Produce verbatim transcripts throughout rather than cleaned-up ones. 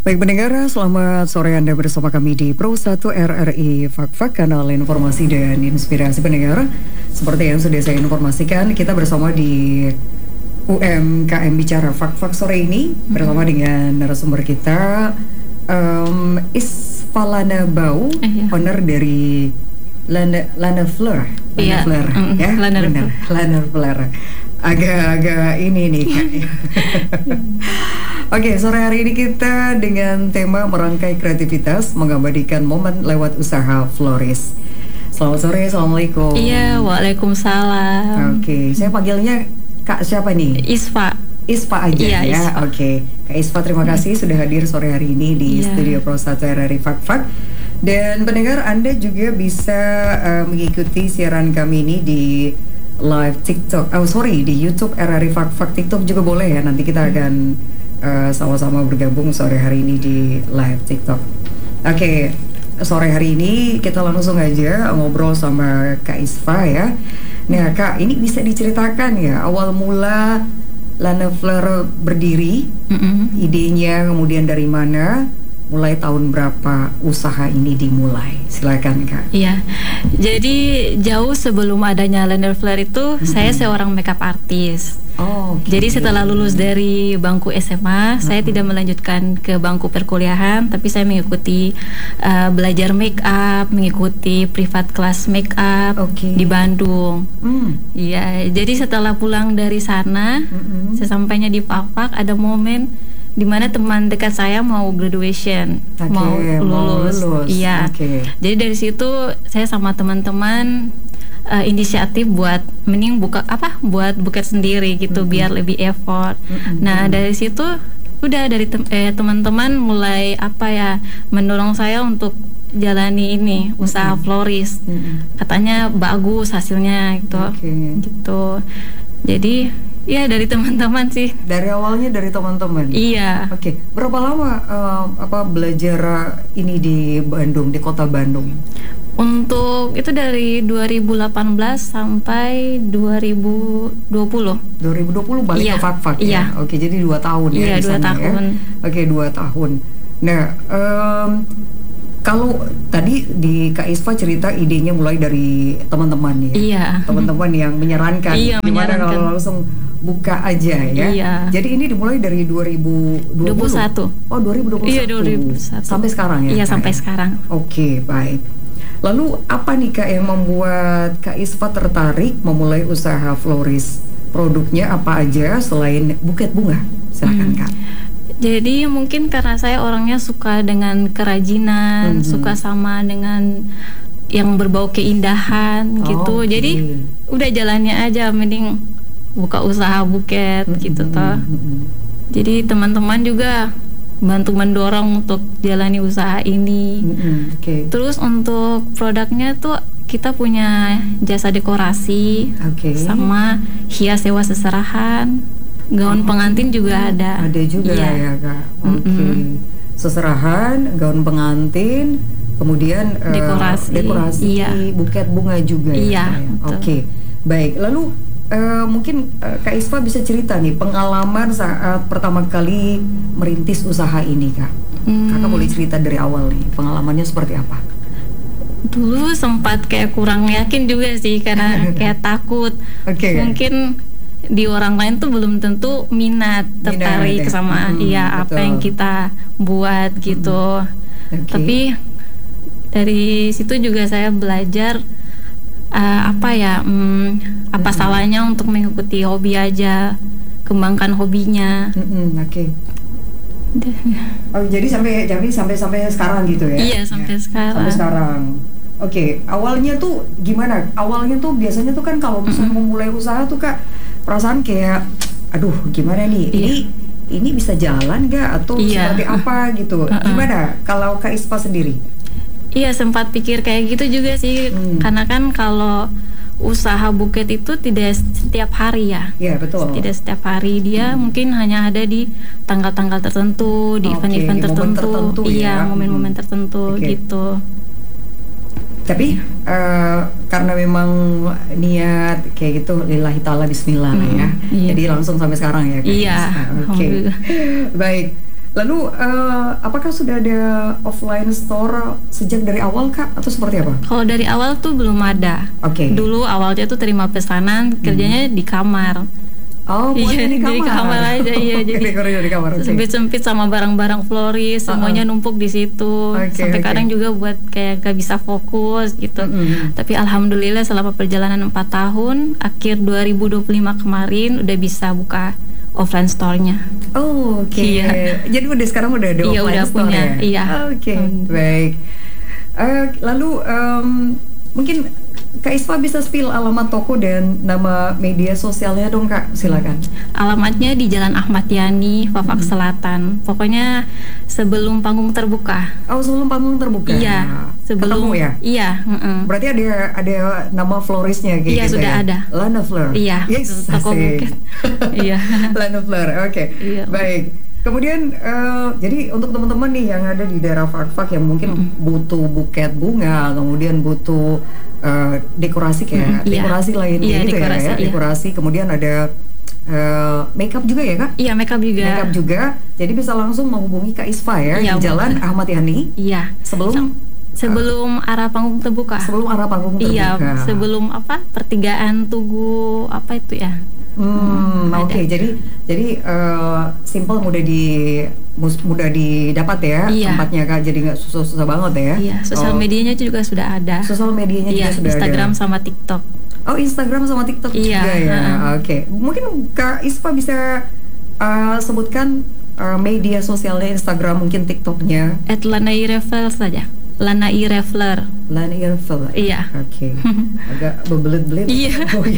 Baik pendengar, selamat sore Anda bersama kami di Pro satu R R I Fak-Fak, kanal informasi dan inspirasi pendengar. Seperti yang sudah saya informasikan, kita bersama di U M K M Bicara Fak-Fak sore ini bersama dengan narasumber kita, um, Isfalana Bau, uh, iya. owner dari Lana, Lana Fleur, Lana iya. Fleur, mm, ya, Lana benar, Lana Fleur. Agak-agak ini nih Kak. Oke, sore hari ini kita dengan tema merangkai kreativitas, mengabadikan momen lewat usaha florist. Selamat sore, assalamualaikum. Iya, waalaikumsalam. Oke, saya panggilnya Kak siapa nih? Isfa. Isfa aja iya, ya. Isfa. Oke, Kak Isfa, terima kasih sudah hadir sore hari ini di iya. studio Pro satu R R I Fak-Fak. Dan pendengar, Anda juga bisa uh, mengikuti siaran kami ini di live TikTok. Oh sorry, di YouTube R R I Fak-Fak, TikTok juga boleh ya. Nanti kita akan uh, sama-sama bergabung sore hari ini di live TikTok. Oke, okay, sore hari ini kita langsung aja ngobrol sama Kak Isfa ya. Nah Kak, ini bisa diceritakan ya awal mula Lana Fleur berdiri, mm-hmm. idenya kemudian dari mana, mulai tahun berapa usaha ini dimulai? Silakan Kak. Iya, jadi jauh sebelum adanya Lana Fleur itu, mm-hmm. saya seorang makeup artist. Oh, okay. Jadi setelah lulus dari bangku S M A, mm-hmm. saya tidak melanjutkan ke bangku perkuliahan, tapi saya mengikuti uh, belajar make up, mengikuti privat kelas make up okay. di Bandung. Iya, mm. jadi setelah pulang dari sana, mm-hmm. sesampainya di Fak-Fak ada momen di mana teman dekat saya mau graduation, okay, mau lulus. Mau lulus. Iya. Okay. Jadi dari situ saya sama teman-teman uh, inisiatif buat mending buka apa? Buat buket sendiri gitu, mm-hmm. biar lebih effort. Mm-hmm. Nah, dari situ udah dari tem- eh, teman-teman mulai apa ya? mendorong saya untuk jalani ini usaha mm-hmm. florist. Mm-hmm. Katanya bagus hasilnya gitu. Okay. Gitu. Jadi ya dari teman-teman sih. Dari awalnya dari teman-teman. Iya. Oke. Okay. Berapa lama uh, apa belajar ini di Bandung, di kota Bandung? Untuk itu dari dua ribu delapan belas sampai dua ribu dua puluh. dua ribu dua puluh balik iya. ke Fak-Fak ya. Iya. Oke, jadi dua tahun iya, ya di dua sana tahun. ya. Oke, dua tahun. Nah, um, kalau tadi di Kak Isfa cerita idenya mulai dari teman-teman ya. Iya. Teman-teman yang menyarankan. Iya, gimana menyarankan. kalau langsung buka aja ya. Iya. Jadi ini dimulai dari dua ribu dua puluh. dua puluh satu. Oh, dua ribu dua puluh satu. Iya, dua ribu dua puluh satu. Sampai sekarang ya. Iya, Kak, sampai ya? sekarang. Oke, baik. Lalu apa nih Kak yang membuat Kak Isfa tertarik memulai usaha florist? Produknya apa aja selain buket bunga? Silakan hmm. Kak. Jadi mungkin karena saya orangnya suka dengan kerajinan, mm-hmm. suka sama dengan yang berbau keindahan oh, gitu. Okay. Jadi udah jalannya aja, mending buka usaha buket mm-hmm. gitu toh. Mm-hmm. Jadi teman-teman juga bantu mendorong untuk jalani usaha ini. Mm-hmm. Okay. Terus untuk produknya tuh kita punya jasa dekorasi, okay. sama hias sewa seserahan. Gaun oh, pengantin juga ada. Ada juga iya. ya Kak. Oke. Okay. Mm-hmm. Seserahan, gaun pengantin, kemudian dekorasi, uh, dekorasi iya. buket bunga juga iya, ya. Oke. Okay. Baik. Lalu uh, mungkin uh, Kak Isfa bisa cerita nih pengalaman saat pertama kali merintis usaha ini Kak. Hmm. Kakak boleh cerita dari awal nih. Pengalamannya seperti apa? Dulu sempat kayak kurang yakin juga sih karena kayak takut. Oke. Okay. Mungkin di orang lain tuh belum tentu minat tertarik minat, sama hmm, ya betul. Apa yang kita buat gitu. Hmm. Okay. Tapi dari situ juga saya belajar uh, apa ya um, apa hmm. salahnya untuk mengikuti hobi aja, kembangkan hobinya. Hmm, Oke. Okay. Oh jadi sampai jadi sampai sampai sekarang gitu ya? Iya sampai ya. sekarang. Sampai sekarang. Oke, okay. Awalnya tuh gimana? Awalnya tuh biasanya tuh kan kalau misalnya mm-hmm. memulai usaha tuh Kak perasaan kayak aduh gimana nih iya. ini ini bisa jalan gak atau iya. seperti apa gitu uh-uh. Gimana kalau Kak Isfa sendiri? Iya sempat pikir kayak gitu juga sih hmm. karena kan kalau usaha buket itu tidak setiap hari ya. Iya betul. Tidak setiap hari dia hmm. mungkin hanya ada di tanggal-tanggal tertentu, di okay, event-event tertentu, tertentu iya ya. momen-momen hmm. tertentu okay. gitu. Tapi uh, karena memang niat kayak gitu lillahi ta'ala bismillah hmm, ya. Iya. Jadi langsung sampai sekarang ya. Iya. Oke. Okay. Baik. Lalu uh, apakah sudah ada offline store sejak dari awal Kak atau seperti apa? Kalau dari awal tuh belum ada. Oke. Okay. Dulu awalnya tuh terima pesanan, kerjanya hmm. di kamar. Oh, iya, di kamar. Di kamar aja, iya. Jadi di kamar, okay. sempit-sempit sama barang-barang floris, semuanya uh-uh. numpuk di situ. Okay, Sampai okay. kadang juga buat kayak gak bisa fokus gitu. Mm-hmm. Tapi alhamdulillah selama perjalanan empat tahun, akhir dua ribu dua puluh lima kemarin udah bisa buka offline store-nya. Oh, oke. Okay. Iya. Jadi udah sekarang udah ada iya, offline udah store punya, ya? Iya. Oke, okay. hmm. baik. Uh, lalu um, mungkin Kak Isfa bisa spill alamat toko dan nama media sosialnya dong Kak, silakan. Alamatnya di Jalan Ahmad Yani, Fafak hmm. Selatan. Pokoknya sebelum panggung terbuka. Oh, sebelum panggung terbuka. Iya, sebelum. Ketemu ya? Iya. Uh-uh. Berarti ada ada nama florisnya gitu. Iya, sudah ya? ada. Lana Fleur. Iya. Yes, toko buket. Iya. Lana Fleur. Oke. Okay. Iya. Baik. Kemudian uh, jadi untuk teman-teman nih yang ada di daerah Fak-Fak yang mungkin mm-hmm. butuh buket bunga, kemudian butuh uh, dekorasi kayak mm-hmm. dekorasi yeah. lainnya yeah, gitu dekorasi, ya, ya. Yeah. dekorasi, kemudian ada uh, makeup juga ya Kak? Iya, yeah, makeup juga. Makeup juga. Jadi bisa langsung menghubungi Kak Isfa ya yeah, di Jalan Ahmad Yani. Iya. Yeah. Sebelum sebelum uh, arah panggung terbuka. Sebelum arah panggung terbuka. Iya, sebelum apa? Pertigaan Tugu apa itu ya? Hmm, oke. Okay. Jadi jadi uh, simple mudah di mudah didapat ya iya. tempatnya Kak. Jadi nggak susah-susah banget ya. Iya. Sosial oh. medianya juga sudah ada. Sosial medianya iya, juga sudah Instagram ada. Instagram sama TikTok. Oh, Instagram sama TikTok iya, juga ya. Uh-uh. Oke. Okay. Mungkin Kak Isfa bisa uh, sebutkan uh, media sosialnya, Instagram mungkin TikToknya. at Lanai Refler saja. Lanai Refler. Lanai Refler. Iya. Oke. Okay. Agak bebelit-belit. Iya.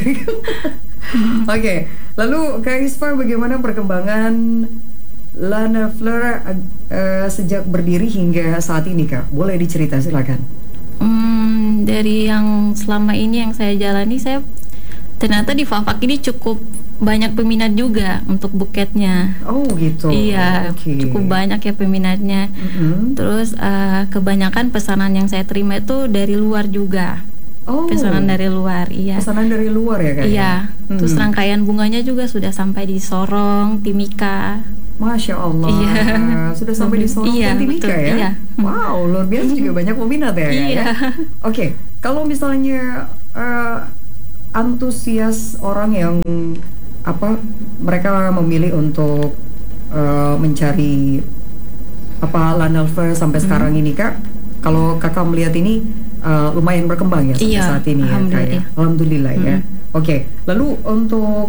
Oke, okay. Lalu Kak Isfa bagaimana perkembangan Lana Fleur uh, sejak berdiri hingga saat ini Kak? Boleh dicerita, silakan. Hmm, dari yang selama ini yang saya jalani, saya ternyata di Fak-Fak ini cukup banyak peminat juga untuk buketnya. Oh gitu. Iya, okay. cukup banyak ya peminatnya. Mm-hmm. Terus uh, kebanyakan pesanan yang saya terima itu dari luar juga. Oh. Pesanan dari luar, iya. Pesanan dari luar ya Kak? Iya. Hmm. Terus rangkaian bunganya juga sudah sampai di Sorong, Timika. Masya Allah. Iya. Sudah sampai di Sorong iya, dan Timika betul, ya? Iya. Wow, luar biasa juga banyak peminat ya? Iya. Ya? Oke, okay. Kalau misalnya uh, antusias orang yang apa mereka memilih untuk uh, mencari apa Lana Fleur sampai hmm. sekarang ini Kak, kalau Kakak melihat ini Uh, lumayan berkembang ya sampai iya, saat ini ya Kak ya. Alhamdulillah ya. Mm. Oke, okay. Lalu untuk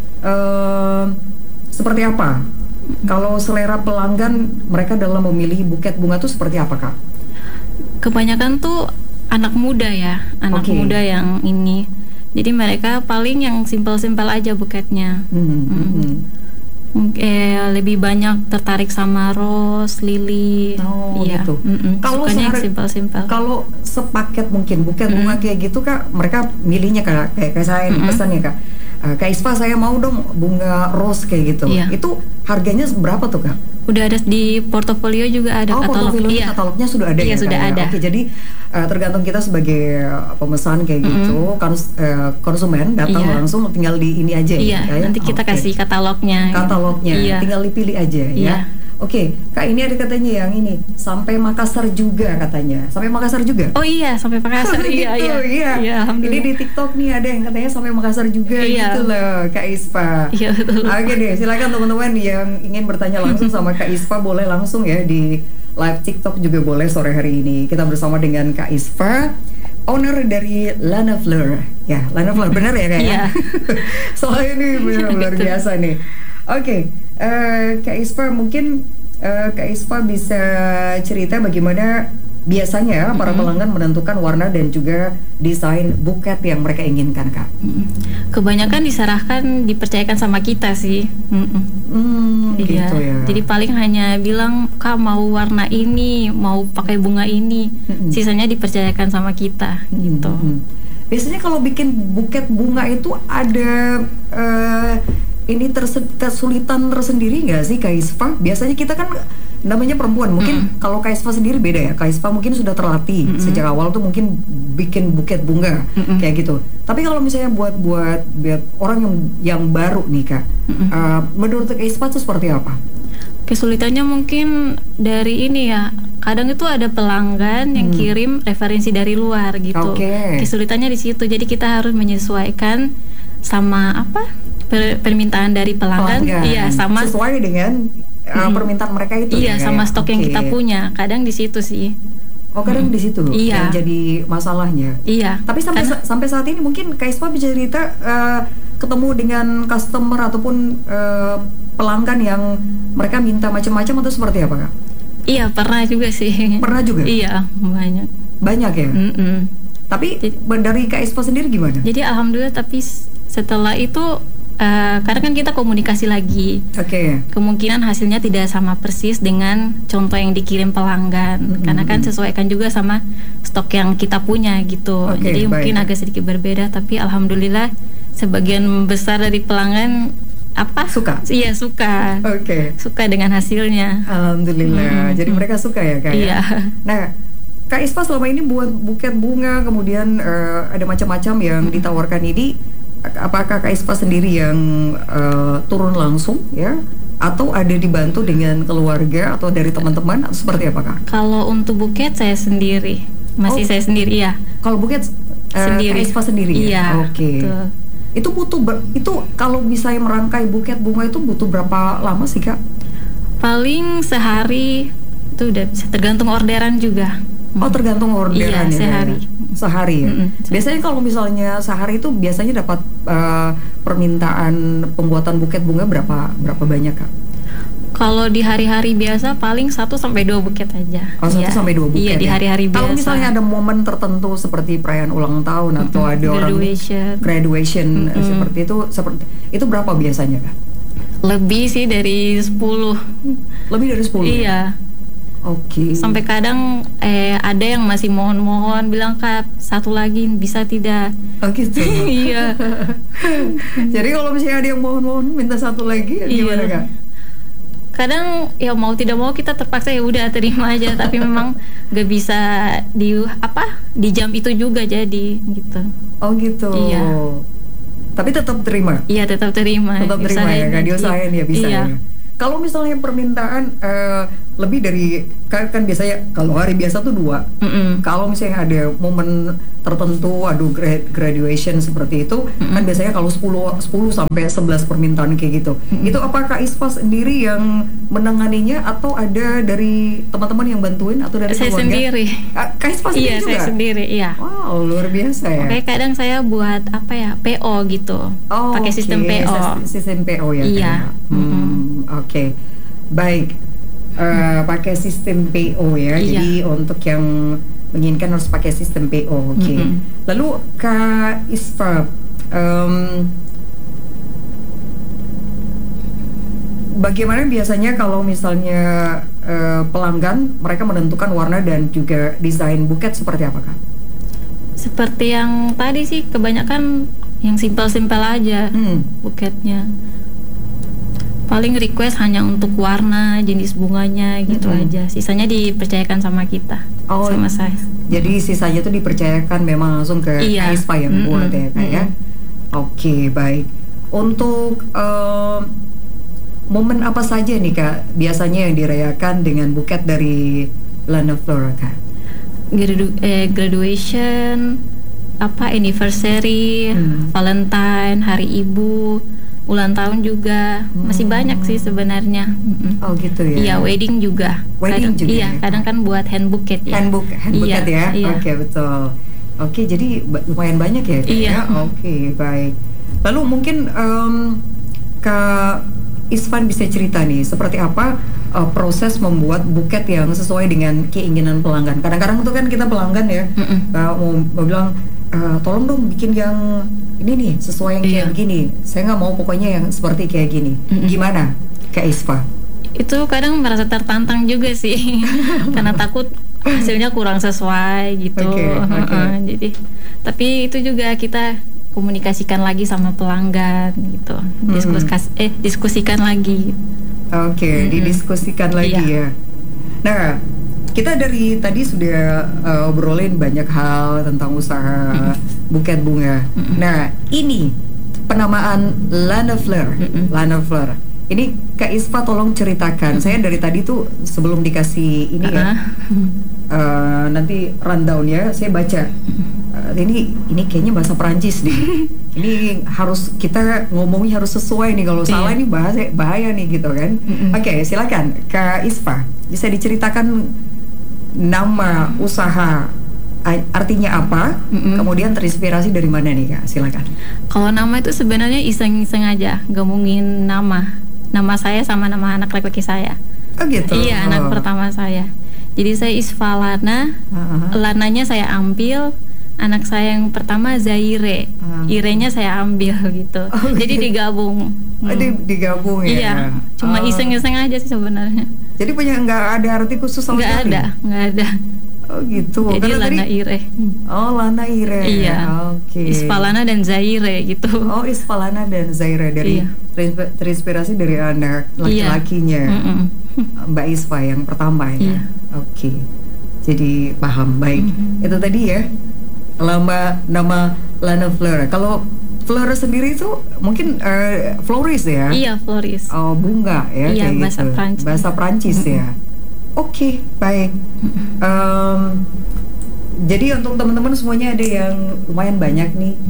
uh, seperti apa? Mm. Kalau selera pelanggan mereka dalam memilih buket bunga tuh seperti apa Kak? Kebanyakan tuh anak muda ya, anak okay. muda yang ini. Jadi mereka paling yang simpel-simpel aja buketnya. Mm. Mm. Eh, lebih banyak tertarik sama rose, lili. Oh, iya. Gitu. Kalau simpel-simpel. Kalau sepaket mungkin buket bunga mm. kayak gitu Kak, mereka milihnya Kak kayak, kayak saya mm-hmm. pesan ya Kak. Uh, Kak Isfa saya mau dong bunga rose kayak gitu. Iya. Itu harganya berapa tuh Kak? Udah ada di portofolio juga ada oh, katalog. Portofolio iya. katalognya sudah ada iya, ya? sudah Kak, ada. Ya? Oke, jadi uh, tergantung kita sebagai pemesan kayak mm-hmm. gitu, kons- uh, konsumen datang iya. langsung tinggal di ini aja iya, ya. Nanti kita okay. kasih katalognya. Katalognya, iya. tinggal dipilih aja iya. ya. Oke, Kak ini ada katanya yang ini sampai Makassar juga katanya. Sampai Makassar juga? Oh iya, sampai Makassar. iya, gitu, iya. iya. Ini di TikTok nih ada yang katanya sampai Makassar juga iya. gitu loh, Kak Isfa. Iya, betul. Oke deh, silakan teman-teman yang ingin bertanya langsung sama Kak Isfa boleh langsung ya di live TikTok juga boleh sore hari ini. Kita bersama dengan Kak Isfa, owner dari Lana Fleur. Ya, Lana Fleur benar ya Kak? Iya. Soalnya ini benar luar biasa nih. Oke, okay, uh, Kak Isfa mungkin uh, Kak Isfa bisa cerita bagaimana biasanya para pelanggan menentukan warna dan juga desain buket yang mereka inginkan Kak? Kebanyakan diserahkan, dipercayakan sama kita sih. Hmm, iya. Gitu ya. Jadi paling hanya bilang Kak mau warna ini, mau pakai bunga ini, mm-hmm. sisanya dipercayakan sama kita gitu. Mm-hmm. Biasanya kalau bikin buket bunga itu ada uh, ini terse- kesulitan tersendiri nggak sih Kak Isfa? Biasanya kita kan namanya perempuan, mungkin mm. kalau Kak Isfa sendiri beda ya. Kak Isfa mungkin sudah terlatih mm-hmm. sejak awal tuh mungkin bikin buket bunga mm-hmm. kayak gitu. Tapi kalau misalnya buat buat buat orang yang yang baru nih Kak, mm-hmm. uh, menurut Kak Isfa tuh seperti apa? Kesulitannya mungkin dari ini ya, kadang itu ada pelanggan yang Hmm. kirim referensi dari luar gitu. Oke. Kesulitannya di situ. Jadi kita harus menyesuaikan sama apa per- permintaan dari pelanggan, Pelanggan. iya sama sesuai dengan uh, Mm. permintaan mereka itu. iya ya, sama kayak? stok yang Oke. kita punya. Kadang di situ sih. Oh, kadang Mm. di situ Iya. yang jadi masalahnya. Iya. Tapi sampai Karena- sa- sampai saat ini mungkin Kak Ispa bisa cerita uh, ketemu dengan customer ataupun uh, pelanggan yang mereka minta macam-macam atau seperti apa, Kak? Iya pernah juga sih. Pernah juga? Iya banyak. Banyak ya. Mm-mm. Tapi Jadi- dari Kak Ispa sendiri gimana? Jadi alhamdulillah, tapi s- setelah itu uh, kadang kan kita komunikasi lagi. Oke. Kemungkinan hasilnya tidak sama persis dengan contoh yang dikirim pelanggan, Mm-mm. karena kan sesuaikan juga sama stok yang kita punya gitu. Oke, Jadi mungkin baik. agak sedikit berbeda, tapi alhamdulillah sebagian besar dari pelanggan apa? Suka? Iya suka. Oke. Suka dengan hasilnya. Alhamdulillah. Hmm, Jadi hmm. mereka suka ya, Kak? ya? Iya. Nah, Kak Ispa selama ini buat buket bunga, kemudian eh, ada macam-macam yang ditawarkan ini. Apakah Kak Ispa sendiri yang eh, turun langsung ya, atau ada dibantu dengan keluarga atau dari teman-teman atau seperti apa, Kak? Kalau untuk buket saya sendiri, masih Oh. saya sendiri ya. Kalau buket eh, Sendiri. Kak Ispa sendiri ya? Iya. Oke. betul. Itu butuh ber- itu kalau bisa merangkai buket bunga itu butuh berapa lama sih, Kak? Paling sehari itu udah bisa, tergantung orderan juga. Oh, tergantung orderan ya, Iya, Kak, sehari. ya? Sehari ya. Mm-mm. Biasanya kalau misalnya sehari itu biasanya dapat eh, permintaan pembuatan buket bunga berapa berapa banyak, Kak? Kalau di hari-hari biasa paling satu sampai dua buket aja. Oh, satu Iya. sampai dua buket. Iya, di ya? hari-hari biasa. Kalau misalnya ada momen tertentu seperti perayaan ulang tahun atau Mm-mm. ada orang Graduation. graduation eh, Mm-mm. seperti itu, seperti itu berapa biasanya, Kak? Lebih sih dari sepuluh. Lebih dari sepuluh. Iya. Oke. Sampai kadang eh ada yang masih mohon-mohon bilang, "Kak, satu lagi bisa tidak?" Oh gitu. Iya. Jadi kalau misalnya ada yang mohon-mohon minta satu lagi, gimana, Iya. Kak? Kadang ya mau tidak mau kita terpaksa ya udah terima aja, tapi memang gak bisa di apa di jam itu juga jadi gitu. Oh gitu. Iya. Tapi tetap terima. Iya tetap terima. Tetap terima ya, Kak. Diusahain ya bisa Iya. ya. Kalau misalnya permintaan eh, lebih dari kan, kan biasanya kalau hari biasa tuh dua. Mm-mm. Kalau misalnya ada momen tertentu, aduh grad, graduation seperti itu, Mm-mm. kan biasanya kalau sepuluh sepuluh sampai sebelas permintaan kayak gitu. Mm-mm. Itu apakah Ispa sendiri yang menanganinya atau ada dari teman-teman yang bantuin atau dari Saya keluarga? sendiri. Ah, Kak Ispa sendiri Iya juga? saya sendiri. Iya. Wow, luar biasa ya. Oke, kadang saya buat apa ya P O gitu. Oh, Pakai sistem oke. P O. Sis- Sistem P O ya. Iya. Kak? Hmm, oke. Baik. Eh, pakai sistem P O ya. Iya. Jadi untuk yang menginginkan harus pakai sistem P O. Oke. Mm-mm. Lalu Kak Isfa, em, bagaimana biasanya kalau misalnya eh, pelanggan mereka menentukan warna dan juga desain buket seperti apa, Kak? Seperti yang tadi sih kebanyakan yang simpel-simpel aja Hmm. buketnya. Paling request hanya untuk warna, jenis bunganya gitu Mm-mm. aja. Sisanya dipercayakan sama kita, Oh, sama saya. Jadi sisanya itu dipercayakan memang langsung ke Iya. Kak Isfa yang Mm-mm. buat ya, Kak ya. Mm-mm. Oke, baik. Untuk em, momen apa saja nih, Kak, biasanya yang dirayakan dengan buket dari Lana Flora, Kak? Gradu- eh, graduation, apa anniversary, Hmm. Valentine, Hari Ibu, ulang tahun juga. Masih Hmm. banyak sih sebenarnya. Mm-mm. Oh gitu ya. Iya, wedding juga. Wedding kadang, juga Iya, ya? kadang kan buat hand bouquet ya. Handbook, handbook Iya, ya. iya. Oke, betul. Oke, jadi ba- lumayan banyak ya, Kak, Iya. ya? Oke, baik. Lalu mungkin em, Kak Isfan bisa cerita nih seperti apa uh, proses membuat buket yang sesuai dengan keinginan pelanggan. Kadang-kadang tuh kan kita pelanggan ya, Mm-mm. uh, mau, mau bilang uh, tolong dong bikin yang ini nih sesuai yang kayak Iya. begini. Saya nggak mau pokoknya yang seperti kayak gini. Mm-mm. Gimana, Kak Isfa? Itu kadang merasa tertantang juga sih karena takut hasilnya kurang sesuai gitu. Oke, oke. Heeh, jadi tapi itu juga kita komunikasikan lagi sama pelanggan gitu. Diskus eh diskusikan lagi. Oke, Mm-mm. didiskusikan lagi Iya. ya. Nah, kita dari tadi sudah uh, obrolin banyak hal tentang usaha Mm-mm. buket bunga. Mm-mm. Nah, ini penamaan Lana Fleur. Mm-mm. Lana Fleur. Ini Kak Isfa tolong ceritakan. Saya dari tadi tuh sebelum dikasih ini ya, uh, nanti rundown ya, saya baca. Uh, ini ini kayaknya bahasa Perancis nih. Ini harus kita ngomongnya harus sesuai nih. Kalau salah ini bahasa bahaya nih gitu kan. Oke, okay, silakan Kak Isfa, bisa diceritakan nama usaha artinya apa, mm-hmm. kemudian terinspirasi dari mana nih Kak? Silakan. Kalau nama itu sebenarnya iseng-iseng aja, gabungin nama, nama saya sama nama anak laki-laki saya. Oh gitu. Iya, oh. anak pertama saya. Jadi saya Isfa Lana, uh-huh. Lananya saya ambil, anak saya yang pertama Zaire, uh-huh. Irenya saya ambil gitu. Oh, jadi gitu. digabung. Oh, di, digabung ya. Iya, cuma oh. iseng-iseng aja sih sebenarnya. Jadi punya nggak ada arti khusus sama sekali? Nggak ada, nggak ada. Oh gitu. Jadi Karena Lana tadi, Ire. Oh Lana Ire. Iya. Oke. Okay. Isfalana dan Zaire gitu. Oh Isfalana dan Zaire dari iya. terinspirasi dari anak laki-lakinya. Iya. Mbak Isfa yang pertama ya. Iya. Oke. Okay. Jadi paham baik. Mm-hmm. Itu tadi ya. Lama nama Lana Fleur. Kalau Fleur sendiri itu mungkin uh, floris ya? Iya, floris. Oh, bunga ya. Iya, kayak bahasa gitu. Prancis. Bahasa Prancis mm-hmm. ya. Oke, okay, baik. Um, jadi untuk teman-teman semuanya ada yang lumayan banyak nih.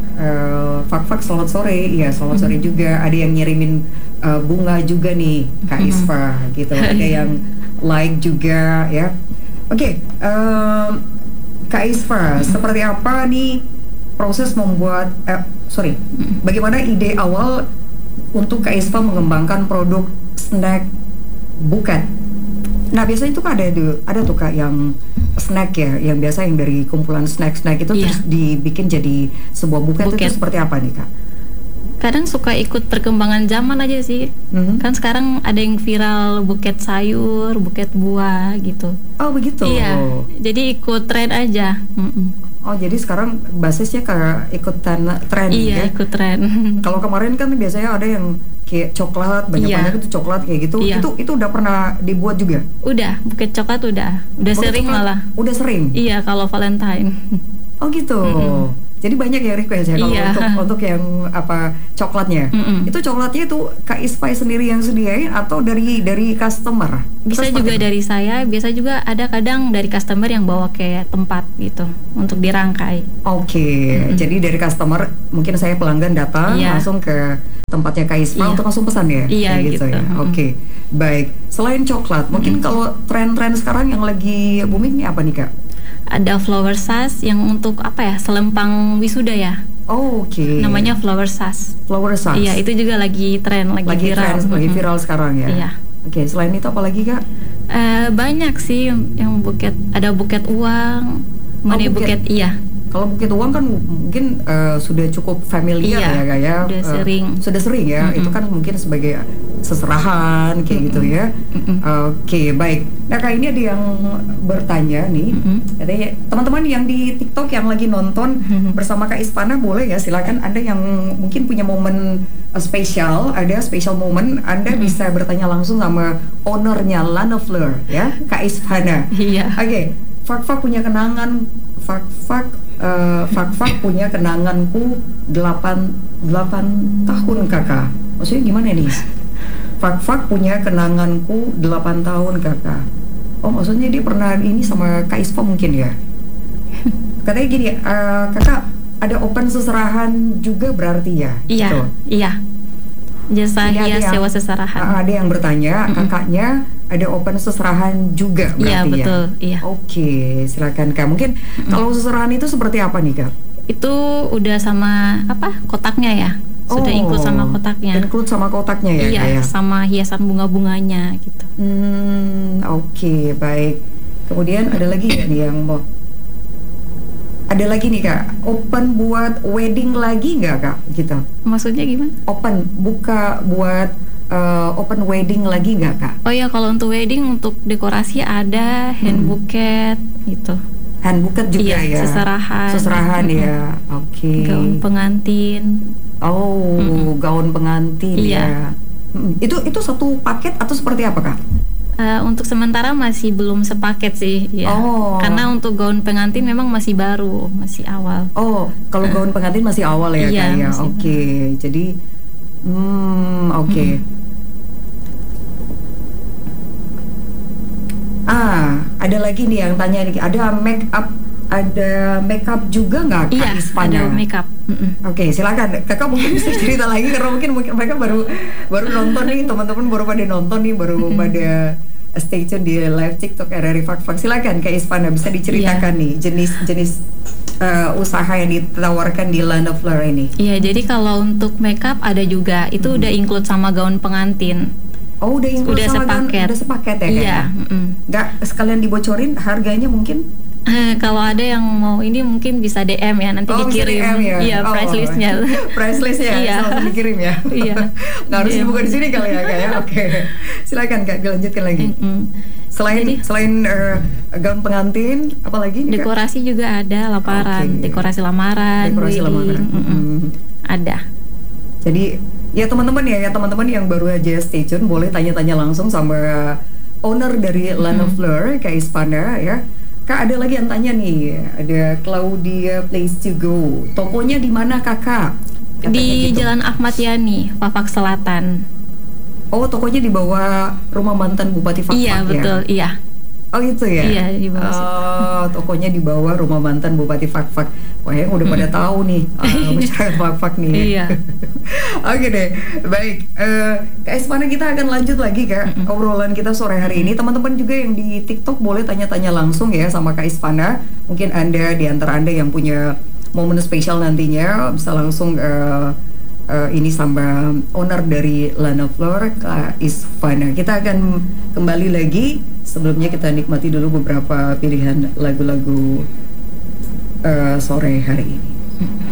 Uh, Fak-fak selamat sore, iya selamat sore juga. Ada yang ngirimin uh, bunga juga nih, Kak Isfa gitu. Ada yang like juga ya. Oke, okay, um, Kak Isfa, seperti apa nih proses membuat? Eh, sorry, bagaimana ide awal untuk Kak Isfa mengembangkan produk snack buket? Nah biasanya itu kan ada ada tuh Kak yang snack ya, yang biasa yang dari kumpulan snack-snack itu yeah. terus dibikin jadi sebuah buket, buket. Itu seperti apa nih Kak? Kadang suka ikut perkembangan zaman aja sih. Mm-hmm. Kan sekarang ada yang viral buket sayur, buket buah gitu. Oh begitu? Iya, jadi ikut tren aja. Mm-mm. Oh jadi sekarang basisnya kayak ikut tren iya, ya? Iya ikut tren. Kalau kemarin kan biasanya ada yang kayak coklat, banyak-banyak iya. itu coklat kayak gitu. Iya. Itu itu udah pernah dibuat juga? Udah, buket coklat udah. Udah buket sering coklat, malah. Udah sering? Iya, kalau Valentine. Oh gitu. Mm-hmm. Jadi banyak yang request ya kalau iya. untuk untuk yang apa coklatnya. Mm-mm. Itu coklatnya itu Kak Isfa sendiri yang sediain atau dari dari customer? Bisa juga itu? Dari saya, biasa juga ada kadang dari customer yang bawa ke tempat gitu untuk dirangkai. Oke, okay. mm-hmm. Jadi dari customer mungkin saya pelanggan datang iya. langsung ke tempatnya Kak Isfa iya. untuk langsung pesan ya. Iya gitu. gitu. Ya. Mm-hmm. Oke, okay. Baik. Selain coklat, mungkin mm-hmm. kalau tren-tren sekarang yang lagi booming nih apa nih Kak? Ada flower sash yang untuk apa ya, selempang wisuda ya. Oh, oke. Okay. Namanya flower sash. Flower sash. Iya, itu juga lagi tren, lagi, lagi viral. Tren, lagi viral sekarang ya. Iya. Oke, okay, selain itu apa lagi Kak? Uh, banyak sih yang buket, ada buket uang, money oh, buket. buket iya. Kalau buket uang kan mungkin uh, sudah cukup familiar iya, ya Kak ya. Sudah uh, sering. Sudah sering ya. Mm-hmm. Itu kan mungkin sebagai seserahan kayak mm-hmm. gitu ya. Mm-hmm. Oke, okay, baik. Nah Kak ini ada yang bertanya nih. Mm-hmm. Katanya teman-teman yang di TikTok yang lagi nonton mm-hmm. bersama Kak Isfana boleh ya silakan Anda yang mungkin punya momen uh, spesial, ada special moment, Anda mm-hmm. bisa bertanya langsung sama ownernya Lana Fleur ya, Kak Isfana. Iya. Oke. Okay. Fak-fak punya kenangan, fak-fak, uh, fak-fak punya kenanganku delapan tahun kakak. Maksudnya gimana nih? Fak-fak punya kenanganku delapan tahun kakak. Oh maksudnya dia pernah ini sama Kak Isfa mungkin ya? Katanya gini, uh, kakak ada open seserahan juga berarti ya? Iya, gitu. Iya. Jasa hias sewa seserahan. Ada yang bertanya, mm-hmm. kakaknya ada open seserahan juga berarti iya, betul, ya? Iya. Oke, silakan Kak. Mungkin mm-hmm. kalau seserahan itu seperti apa nih Kak? Itu udah sama apa kotaknya ya? Sudah oh, include sama kotaknya. Include sama kotaknya ya? Iya, kayak? Sama hiasan bunga-bunganya gitu. Hmm, oke, okay, baik. Kemudian ada lagi nggak nih yang mau? Ada lagi nih Kak, open buat wedding lagi nggak Kak? Gitu. Maksudnya gimana? Open, buka buat uh, open wedding lagi nggak Kak? Oh ya, kalau untuk wedding untuk dekorasi ada hand buket hmm. gitu. Hand buket juga iya, ya? Seserahan. Seserahan hmm. ya, oke. Okay. Gaun pengantin. Oh, hmm. gaun pengantin iya. ya. Hmm. Itu itu satu paket atau seperti apa Kak? Uh, untuk sementara masih belum sepaket sih, ya. Oh. Karena untuk gaun pengantin memang masih baru, masih awal. Oh, kalau uh. gaun pengantin masih awal ya, iya, Kak ya. Oke, okay. Jadi, hmm, oke. Okay. Hmm. ada lagi nih yang tanya nih, ada make up ada makeup juga nggak Kak Iya, Ispana? ada makeup. Mm-mm. Oke, silakan Kakak mungkin bisa cerita lagi karena mungkin mungkin mereka baru baru nonton nih, teman-teman baru pada nonton nih, baru Mm-mm. pada stay tune di live TikTok R R I Fak Fak. Silakan Kak Ispana bisa diceritakan Iya. nih jenis-jenis uh, usaha yang ditawarkan di Lana Fleur ini. Iya, jadi kalau untuk makeup ada juga, itu Hmm. udah include sama gaun pengantin. Oh, udah include Udah sama gaun- sepaket. udah sepaket ya Kak? Iya. mm-mm. Nggak sekalian dibocorin harganya mungkin? Eh, kalau ada yang mau ini mungkin bisa D M ya, nanti Oh, bisa dikirim. D M ya? Iya, Oh. price listnya. Price listnya Iya. langsung dikirim ya? Iya. Nggak harus D M. dibuka di sini kali ya Kak ya? Oke, silakan Kak, dilanjutkan lagi. Mm-mm. Selain Jadi- selain uh, gaun pengantin, apa lagi? nih, Kak? Dekorasi juga ada, lamaran, Oke. dekorasi lamaran, Dekorasi wedding, lamaran. mm-mm. Hmm. Ada. Jadi ya teman-teman ya, ya teman-teman yang baru aja stay tune boleh tanya-tanya langsung sama owner dari Lana Mm-hmm. Fleur, Kak Ispana ya. Kak, ada lagi yang tanya nih, ada Claudia Place to Go. Tokonya di mana Kakak? Katanya Di gitu. Jalan Ahmad Yani, Fafak Selatan. Oh, tokonya di bawah rumah mantan Bupati Fak Iya, Fak ya? betul, iya. Oh gitu ya? Iya, di bawah situ. Oh, tokonya di bawah rumah mantan Bupati Fak Fak. Wah, yang udah pada tahu nih uh, masyarakat Fak Fak nih. Iya. Oke deh, baik. Eh, Kak Ispana, kita akan lanjut lagi Kak Mm-mm. obrolan kita sore hari ini. Teman-teman juga yang di TikTok boleh tanya-tanya langsung ya sama Kak Ispana. Mungkin Anda di antara Anda yang punya momen spesial nantinya bisa langsung eh, eh, ini sama owner dari Lana Fleur, Kak Ispana. Kita akan kembali lagi. Sebelumnya kita nikmati dulu beberapa pilihan lagu-lagu eh, sore hari ini.